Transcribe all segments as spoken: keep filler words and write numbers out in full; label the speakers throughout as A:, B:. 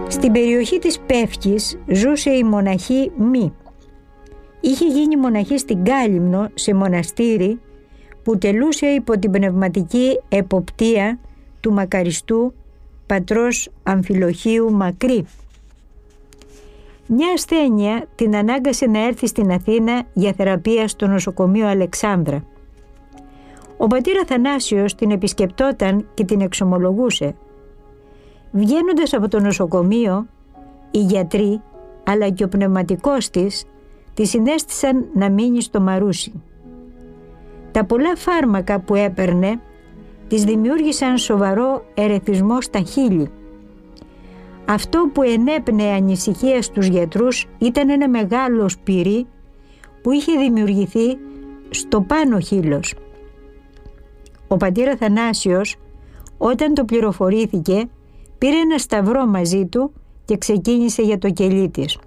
A: Στην περιοχή της Πεύκης ζούσε η μοναχή Μη. Είχε γίνει μοναχή στην Κάλυμνο, σε μοναστήρι που τελούσε υπό την πνευματική εποπτεία του μακαριστού πατρός Αμφιλοχίου Μακρύ. Μια ασθένεια την ανάγκασε να έρθει στην Αθήνα για θεραπεία στο νοσοκομείο Αλεξάνδρα. Ο πατήρ Αθανάσιος την επισκεπτόταν και την εξομολογούσε. Βγαίνοντας από το νοσοκομείο, οι γιατροί αλλά και ο πνευματικός της τη συνέστησαν να μείνει στο Μαρούσι. Τα πολλά φάρμακα που έπαιρνε της δημιούργησαν σοβαρό ερεθισμό στα χείλη. Αυτό που ενέπνεε ανησυχία στους γιατρούς ήταν ένα μεγάλο σπυρί που είχε δημιουργηθεί στο πάνω χείλος. Ο πατήρ Αθανάσιος, όταν το πληροφορήθηκε, πήρε ένα σταυρό μαζί του και ξεκίνησε για το κελί της.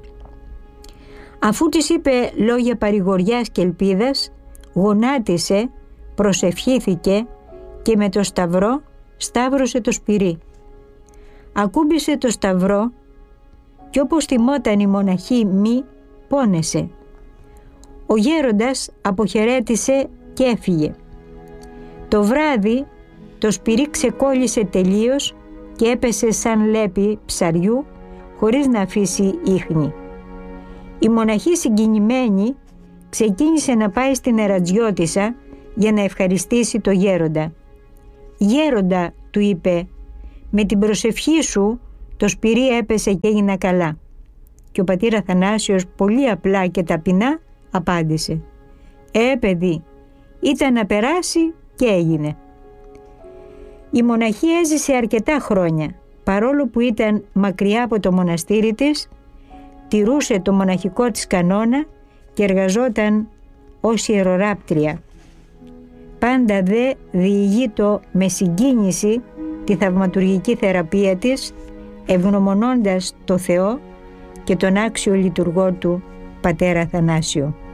A: Αφού της είπε λόγια παρηγοριάς και ελπίδας, γονάτισε, προσευχήθηκε και με το σταυρό σταύρωσε το σπυρί. Ακούμπησε το σταυρό και όπως θυμόταν η μοναχή Μη, πόνεσε. Ο γέροντας αποχαιρέτησε και έφυγε. Το βράδυ το σπυρί ξεκόλλησε τελείως και έπεσε σαν λέπη ψαριού χωρίς να αφήσει ίχνη. Η μοναχή συγκινημένη ξεκίνησε να πάει στην Ερατζιώτισσα για να ευχαριστήσει το γέροντα. «Γέροντα», του είπε, «με την προσευχή σου το σπυρί έπεσε και έγινα καλά». Και ο πατήρ Αθανάσιος πολύ απλά και ταπεινά απάντησε, «Ε, παιδί, ήταν να περάσει και έγινε». Η μοναχή έζησε αρκετά χρόνια, παρόλο που ήταν μακριά από το μοναστήρι της, τηρούσε το μοναχικό της κανόνα και εργαζόταν ως ιεροράπτρια. Πάντα δε διηγείτο με συγκίνηση τη θαυματουργική θεραπεία της, ευγνωμονώντας το Θεό και τον άξιο λειτουργό του πατέρα Αθανάσιο.